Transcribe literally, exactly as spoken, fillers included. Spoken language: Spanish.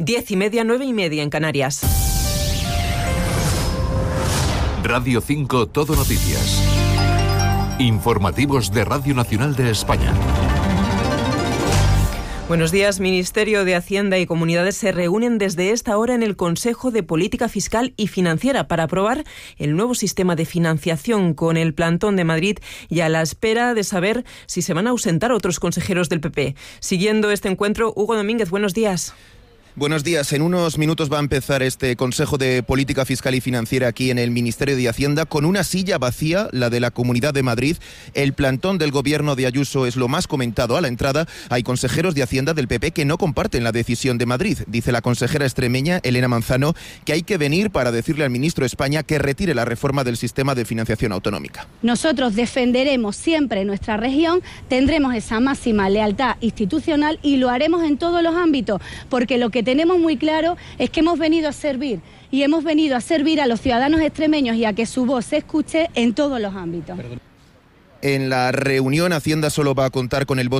Diez y media, nueve y media en Canarias. Radio cinco Todo Noticias. Informativos de Radio Nacional de España. Buenos días. Ministerio de Hacienda y Comunidades se reúnen desde esta hora en el Consejo de Política Fiscal y Financiera para aprobar el nuevo sistema de financiación con el plantón de Madrid y a la espera de saber si se van a ausentar otros consejeros del P P. Siguiendo este encuentro, Hugo Domínguez, buenos días. Buenos días. En unos minutos va a empezar este Consejo de Política Fiscal y Financiera aquí en el Ministerio de Hacienda con una silla vacía, la de la Comunidad de Madrid. El plantón del gobierno de Ayuso es lo más comentado. A la entrada hay consejeros de Hacienda del P P que no comparten la decisión de Madrid. Dice la consejera extremeña Elena Manzano que hay que venir para decirle al ministro de España que retire la reforma del sistema de financiación autonómica. Nosotros defenderemos siempre nuestra región, tendremos esa máxima lealtad institucional y lo haremos en todos los ámbitos, porque lo que tenemos muy claro es que hemos venido a servir y hemos venido a servir a los ciudadanos extremeños y a que su voz se escuche en todos los ámbitos. En la reunión, Hacienda solo va a contar con el voto